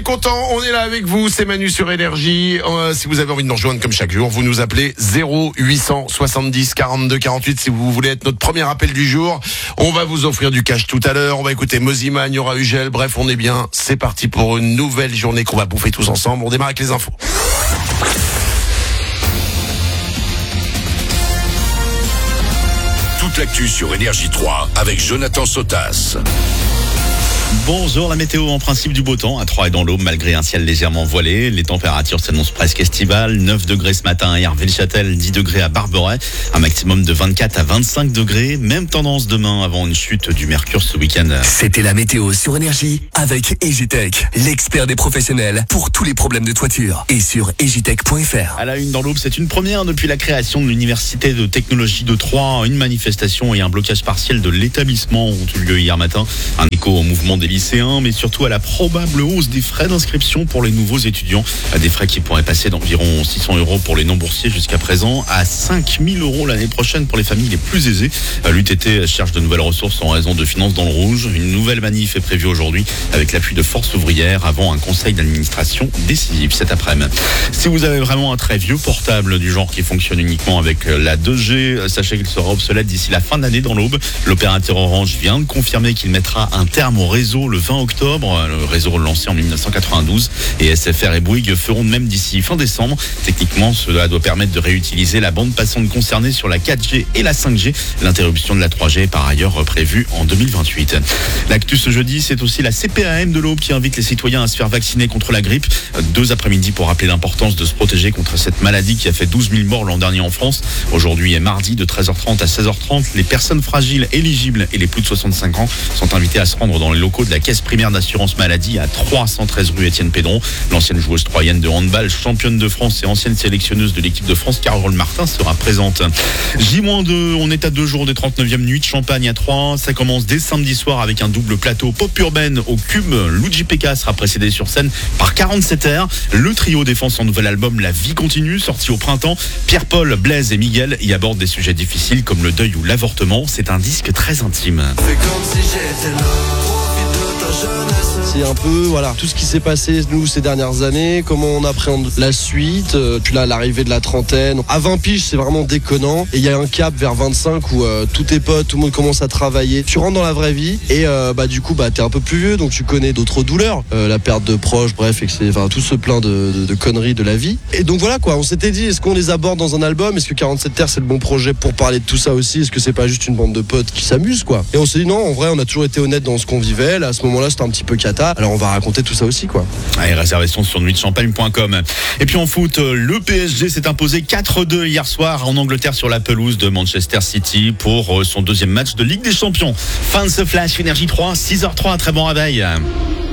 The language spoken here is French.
content, on est là avec vous, c'est Manu sur Énergie. Si vous avez envie de nous rejoindre comme chaque jour, vous nous appelez 0870 42 48 si vous voulez être notre premier appel du jour. On va vous offrir du cash tout à l'heure, on va écouter Mosiman, il y aura Ugel, bref on est bien. C'est parti pour une nouvelle journée qu'on va bouffer tous ensemble. On démarre avec les infos. Toute l'actu sur Énergie 3 avec Jonathan Sotas. Bonjour, la météo en principe du beau temps à Troyes et dans l'Aube malgré un ciel légèrement voilé. Les températures s'annoncent presque estivales. 9 degrés ce matin à Hervé-le-Châtel, 10 degrés à Barberet, un maximum de 24 à 25 degrés. Même tendance demain avant une chute du mercure ce week-end. C'était la météo sur Énergie avec Egitech, l'expert des professionnels pour tous les problèmes de toiture. Et sur egitech.fr. À la une dans l'Aube, c'est une première depuis la création de l'université de technologie de Troyes. Une manifestation et un blocage partiel de l'établissement ont eu lieu hier matin. Un écho au mouvement des lycéens, mais surtout à la probable hausse des frais d'inscription pour les nouveaux étudiants. Des frais qui pourraient passer d'environ 600 € pour les non-boursiers jusqu'à présent à 5 000 € l'année prochaine pour les familles les plus aisées. L'UTT cherche de nouvelles ressources en raison de finances dans le rouge. Une nouvelle manif est prévue aujourd'hui avec l'appui de Force ouvrière avant un conseil d'administration décisif cet après-midi. Si vous avez vraiment un très vieux portable du genre qui fonctionne uniquement avec la 2G, sachez qu'il sera obsolète d'ici la fin de l'année dans l'Aube. L'opérateur Orange vient de confirmer qu'il mettra un terme au réseau le 20 octobre, le réseau lancé en 1992 et SFR et Bouygues feront de même d'ici fin décembre. Techniquement, cela doit permettre de réutiliser la bande passante concernée sur la 4G et la 5G. L'interruption de la 3G est par ailleurs prévue en 2028. L'actu ce jeudi, c'est aussi la CPAM de l'Aube qui invite les citoyens à se faire vacciner contre la grippe. 2 après-midi pour rappeler l'importance de se protéger contre cette maladie qui a fait 12 000 morts l'an dernier en France. Aujourd'hui et mardi de 13h30 à 16h30, les personnes fragiles éligibles et les plus de 65 ans sont invitées à se rendre dans les locaux de la Caisse primaire d'assurance maladie à 313 rue Étienne Pédron. L'ancienne joueuse troyenne de handball, championne de France et ancienne sélectionneuse de l'équipe de France, Carole Martin, sera présente. J-2, on est à 2 jours des 39e nuits de Champagne à Troyes. Ça commence dès samedi soir avec un double plateau pop urbaine au Cube. Luigi Pecca sera précédé sur scène par 47R. Le trio défend son nouvel album La Vie Continue, sorti au printemps. Pierre-Paul, Blaise et Miguel y abordent des sujets difficiles comme le deuil ou l'avortement. C'est un disque très intime. C'est un peu tout ce qui s'est passé nous ces dernières années, comment on appréhende la suite, puis là l'arrivée de la trentaine. À 20 piges c'est vraiment déconnant et il y a un cap vers 25 où tout est potes, tout le monde commence à travailler. Tu rentres dans la vraie vie et du coup t'es un peu plus vieux donc tu connais d'autres douleurs, la perte de proches, bref, et tout ce plein de conneries de la vie. Et donc voilà quoi, on s'était dit est-ce qu'on les aborde dans un album, est-ce que 47 Terre c'est le bon projet pour parler de tout ça aussi, est-ce que c'est pas juste une bande de potes qui s'amusent quoi. Et on s'est dit non, en vrai on a toujours été honnête dans ce qu'on vivait, là à ce moment-là c'était un petit peu cata. Alors on va raconter tout ça aussi quoi. Allez, réservation sur nuitdechampagne.com. Et puis en foot, le PSG s'est imposé 4-2 hier soir en Angleterre sur la pelouse de Manchester City pour son 2e match de Ligue des Champions. Fin de ce flash Énergie 3, 6h03, très bon réveil.